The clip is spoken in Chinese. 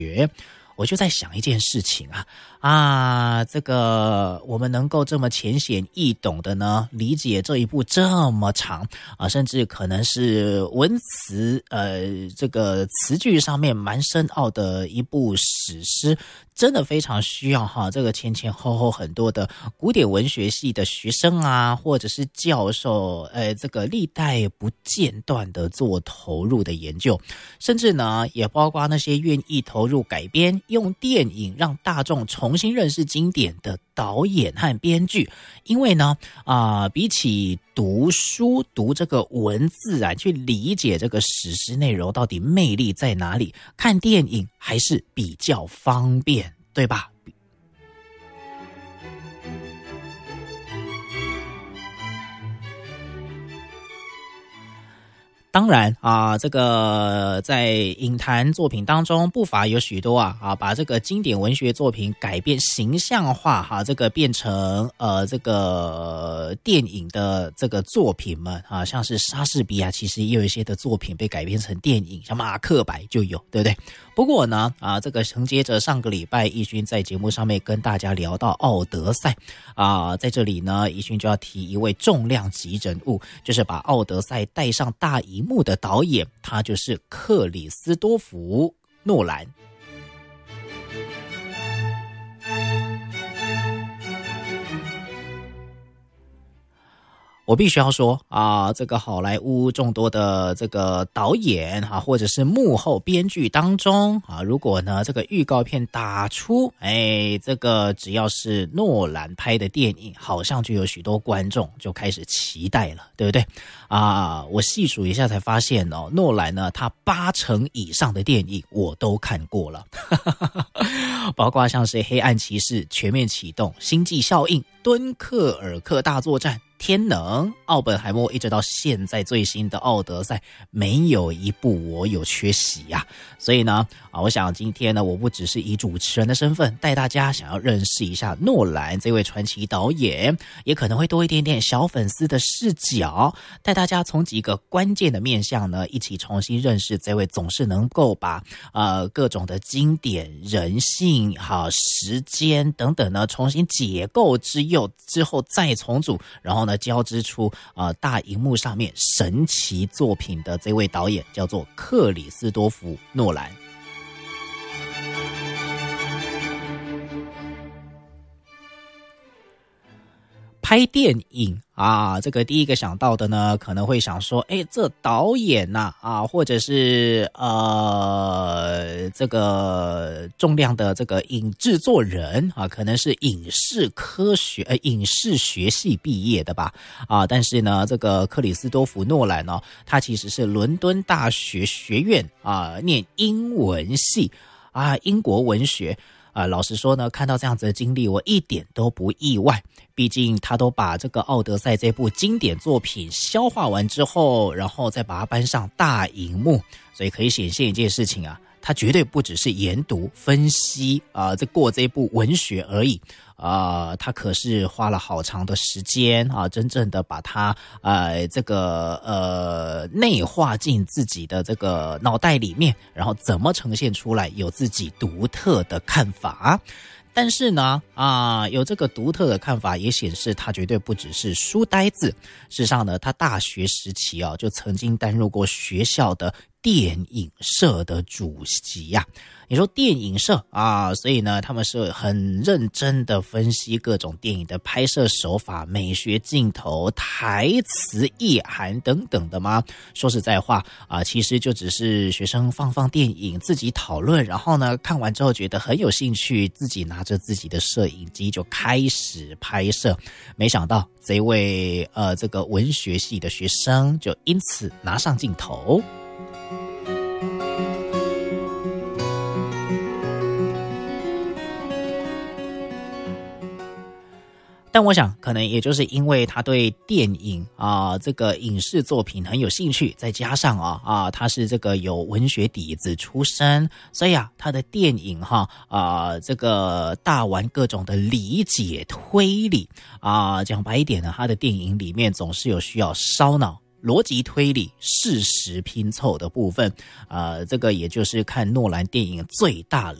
我就在想一件事情啊，这个我们能够这么浅显易懂的呢，理解这一部这么长甚至可能是文词这个词句上面蛮深奥的一部史诗，真的非常需要这个前后后很多的古典文学系的学生啊，或者是教授这个历代不间断的做投入的研究，甚至呢也包括那些愿意投入改编用电影让大众重新认识经典的导演和编剧。因为呢比起读书读这个文字去理解这个史诗内容到底魅力在哪里，看电影还是比较方便，对吧？当然这个在影坛作品当中不乏有许多把这个经典文学作品改变形象化这个变成这个电影的这个作品们像是莎士比亚其实也有一些的作品被改编成电影，像马克白就有，对不对？不过呢这个承接着上个礼拜奕勋在节目上面跟大家聊到奥德赛在这里呢奕勋就要提一位重量级人物，就是把奥德赛带上大荧幕的导演，他就是克里斯多福·诺兰。我必须要说这个好莱坞众多的这个导演或者是幕后编剧当中如果呢这个预告片打出这个只要是诺兰拍的电影，好像就有许多观众就开始期待了，对不对我细数一下才发现诺兰呢他80%以上的电影我都看过了包括像是黑暗骑士、全面启动、星际效应、敦刻尔克大作战、天能、奥本海默，一直到现在最新的奥德赛，没有一部我有缺席所以呢我想今天呢我不只是以主持人的身份带大家想要认识一下诺兰这位传奇导演，也可能会多一点点小粉丝的视角，带大家从几个关键的面向呢一起重新认识这位总是能够把各种的经典、人性时间等等呢重新解构之后再重组，然后呢交织出大荧幕上面神奇作品的这位导演，叫做克里斯多福·诺兰。拍电影这个第一个想到的呢，可能会想说，这导演或者是这个重量的这个制作人可能是影视科学影视学系毕业的吧但是呢，这个克里斯多福·诺兰呢，他其实是伦敦大学学院念英文系英国文学。老实说呢，看到这样子的经历，我一点都不意外。毕竟他都把这个《奥德赛》这部经典作品消化完之后，然后再把它搬上大荧幕，所以可以显现一件事情他绝对不只是研读分析这部文学而已他可是花了好长的时间真正的把它这个内化进自己的这个脑袋里面，然后怎么呈现出来，有自己独特的看法。但是呢有这个独特的看法，也显示他绝对不只是书呆子。事实上呢，他大学时期就曾经担任过学校的电影社的主席你说电影社所以呢他们是很认真的分析各种电影的拍摄手法、美学、镜头、台词、意涵等等的吗？说实在话其实就只是学生放电影自己讨论，然后呢看完之后觉得很有兴趣，自己拿着自己的摄影机就开始拍摄。没想到这位这个文学系的学生就因此拿上镜头。但我想可能也就是因为他对电影这个影视作品很有兴趣，再加上他是这个有文学底子出身，所以他的电影这个大玩各种的理解推理讲白一点呢，他的电影里面总是有需要烧脑逻辑推理、事实拼凑的部分，这个也就是看诺兰电影最大